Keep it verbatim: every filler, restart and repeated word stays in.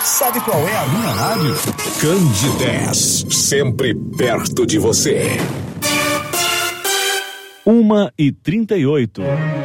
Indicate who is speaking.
Speaker 1: Sabe qual é a minha rádio?
Speaker 2: Candidez, sempre perto de você.
Speaker 3: Uma e trinta e oito.